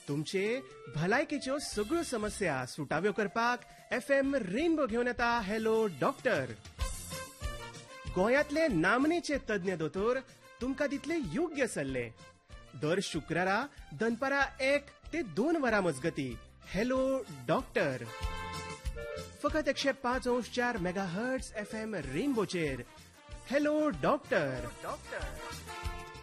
तुमचे भलायकेच्यो सगळ्यो समस्या सुटाव्यो करपाक FM रेनबो घेवन येता हॅलो डॉक्टर. गोंयांतले नामनेचे तज्ञ दोतोर तुमकां दितले योग्य सल्ले. दर शुक्रारा दनपारा 1 ते 2 वरां मजगती हॅलो डॉक्टर. फकत 105.4 मेगाहर्ट्झ FM रेनबोचेर हॅलो डॉक्टर.